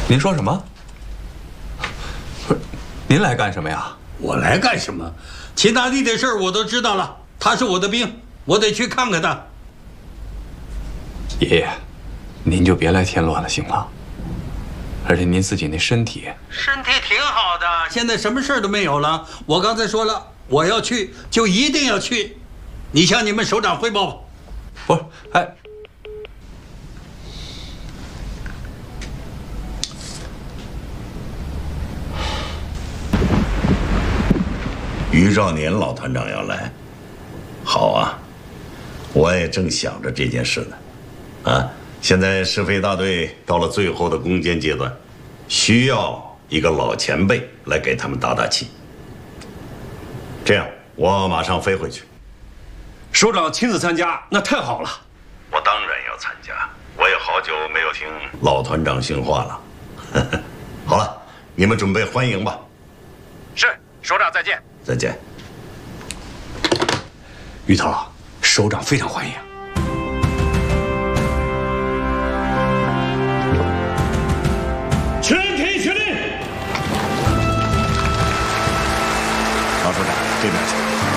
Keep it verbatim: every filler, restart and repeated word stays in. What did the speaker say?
您说什么？不是，您来干什么呀？ 我来干什么？秦大帝的事儿我都知道了，他是我的兵，我得去看看他。 爷爷，您就别来添乱了，行吗？而且您自己那身体， 身体挺好的，现在什么事儿都没有了。我刚才说了，我要去就一定要去。你向你们首长汇报吧。 不是，哎。 于少年老团长要来，好啊！我也正想着这件事呢。啊，现在试飞大队到了最后的攻坚阶段，需要一个老前辈来给他们打打气。这样，我马上飞回去。 首长亲自参加，那太好了。 我当然要参加，我也好久没有听老团长训话了。好了，你们准备欢迎吧。 是，首长再见。 再见， 于头，首长非常欢迎。 全体